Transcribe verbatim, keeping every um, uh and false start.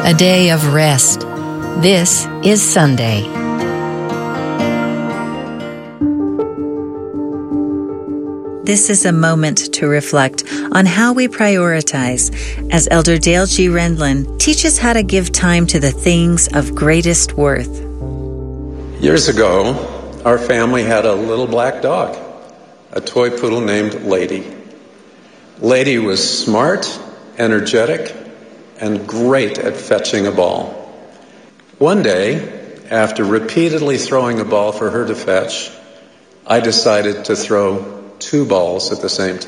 a day of rest. This is Sunday. This is a moment to reflect on how we prioritize as Elder Dale G. Rendlin teaches how to give time to the things of greatest worth. Years ago, our family had a little black dog, a toy poodle named Lady. Lady was smart, energetic, and great at fetching a ball. One day, after repeatedly throwing a ball for her to fetch, I decided to throw two balls at the same time.